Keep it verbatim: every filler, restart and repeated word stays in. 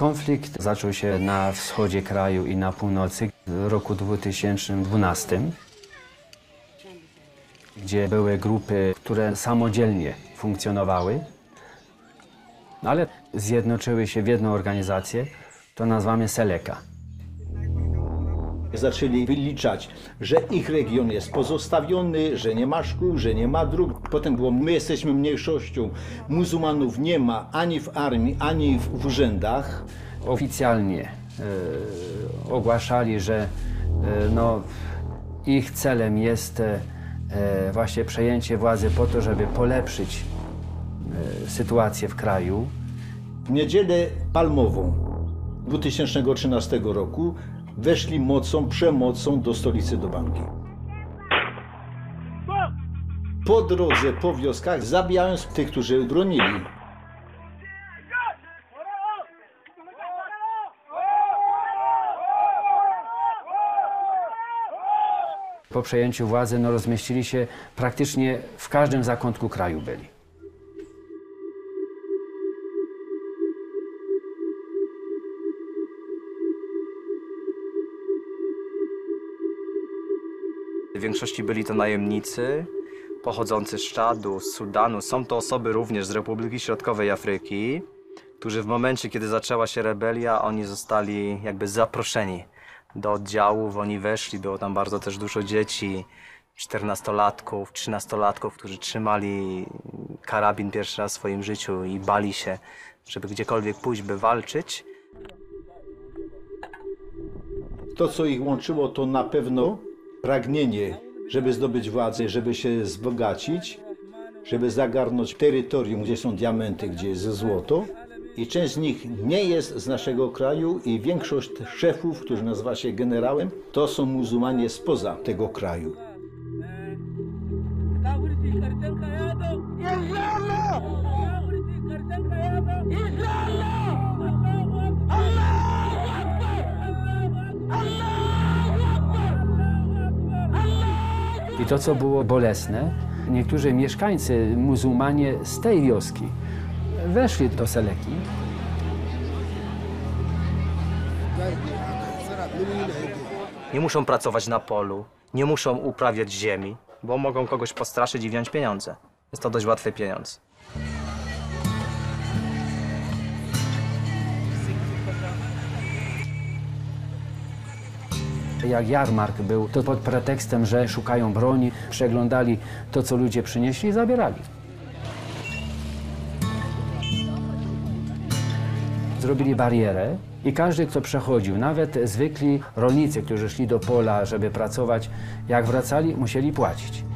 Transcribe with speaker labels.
Speaker 1: Konflikt zaczął się na wschodzie kraju i na północy w roku dwa tysiące dwunastym, gdzie były grupy, które samodzielnie funkcjonowały, ale zjednoczyły się w jedną organizację, to nazywamy Seleka.
Speaker 2: Zaczęli wyliczać, że ich region jest pozostawiony, że nie ma szkół, że nie ma dróg. Potem było, my jesteśmy mniejszością, muzułmanów nie ma ani w armii, ani w, w urzędach.
Speaker 1: Oficjalnie e, ogłaszali, że e, no, ich celem jest e, właśnie przejęcie władzy po to, żeby polepszyć e, sytuację w kraju.
Speaker 2: W niedzielę palmową dwa tysiące trzynastego roku weszli mocą, przemocą do stolicy, do Bangi. Po drodze, po wioskach, zabijając tych, którzy bronili.
Speaker 1: Po przejęciu władzy no, rozmieścili się praktycznie w każdym zakątku kraju byli.
Speaker 3: W większości byli to najemnicy pochodzący z Czadu, z Sudanu. Są to osoby również z Republiki Środkowej Afryki, którzy w momencie, kiedy zaczęła się rebelia, oni zostali jakby zaproszeni do oddziałów, oni weszli, było tam bardzo też dużo dzieci, czternastolatków, trzynastolatków, którzy trzymali karabin pierwszy raz w swoim życiu i bali się, żeby gdziekolwiek pójść, by walczyć.
Speaker 2: To, co ich łączyło, to na pewno pragnienie, żeby zdobyć władzę, żeby się wzbogacić, żeby zagarnąć terytorium, gdzie są diamenty, gdzie jest złoto. I część z nich nie jest z naszego kraju i większość szefów, którzy nazywa się generałem, to są muzułmanie spoza tego kraju.
Speaker 1: I to, co było bolesne, niektórzy mieszkańcy muzułmanie z tej wioski weszli do Seleki.
Speaker 3: Nie muszą pracować na polu, nie muszą uprawiać ziemi, bo mogą kogoś postraszyć i wziąć pieniądze. Jest to dość łatwy pieniądz.
Speaker 1: Jak jarmark był, to pod pretekstem, że szukają broni, przeglądali to, co ludzie przynieśli i zabierali. Zrobili barierę i każdy, kto przechodził, nawet zwykli rolnicy, którzy szli do pola, żeby pracować, jak wracali, musieli płacić.